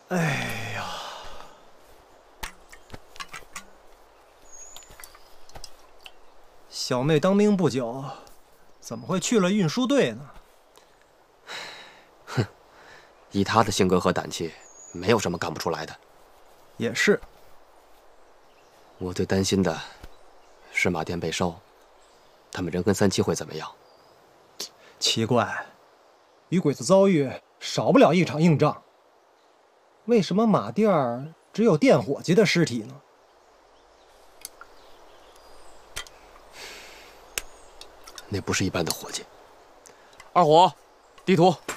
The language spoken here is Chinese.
哎呀，小妹当兵不久，怎么会去了运输队呢？ 哼，以她的性格和胆气，没有什么干不出来的。 也是。 我最担心的是马店被烧，他们人跟三七会怎么样？ 奇怪，与鬼子遭遇少不了一场硬仗。为什么马店儿只有店伙计的尸体呢？ 那不是一般的伙计。二虎，地图。